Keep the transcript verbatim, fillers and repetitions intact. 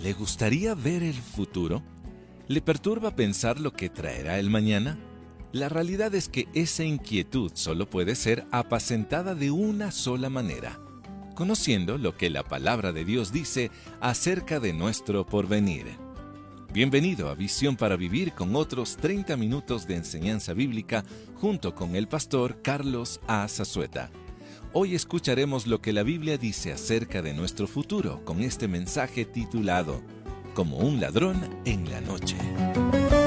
¿Le gustaría ver el futuro? ¿Le perturba pensar lo que traerá el mañana? La realidad es que esa inquietud solo puede ser apacentada de una sola manera, conociendo lo que la palabra de Dios dice acerca de nuestro porvenir. Bienvenido a Visión para Vivir con otros treinta minutos de enseñanza bíblica junto con el pastor Carlos A. Zazueta. Hoy escucharemos lo que la Biblia dice acerca de nuestro futuro con este mensaje titulado Como un ladrón en la noche.